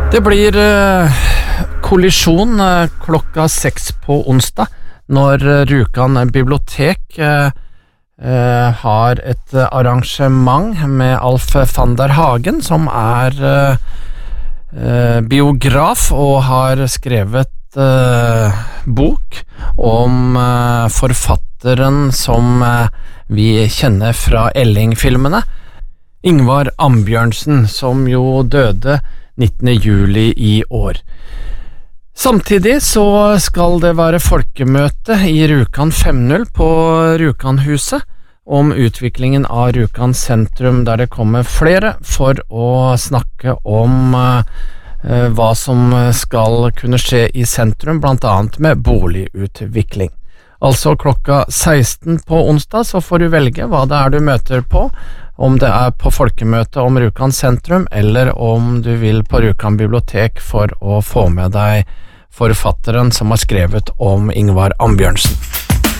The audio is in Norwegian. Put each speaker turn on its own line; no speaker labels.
Det blir kollisjon klokka 6 på onsdag når Rjukan bibliotek har et arrangement med Alf van der Hagen, som biograf og har skrevet bok om forfatteren som vi kjenner fra Elling-filmene, Ingvar Ambjørnsen, som jo døde 19. juli i år. Samtidig så skal det være folkemøte i Rjukan 5.0 på Rjukanhuset om utviklingen av Rjukan sentrum, der det kommer flere for å snakke om hva som skal kunne skje i sentrum, blant annet med boligutvikling. Altså klokka 16 på onsdag så får du velge hva det du møter på, om det på folkemøte om Rjukan sentrum, eller om du vil på Rjukan bibliotek for å få med deg forfatteren som har skrevet om Ingvar Ambjørnsen.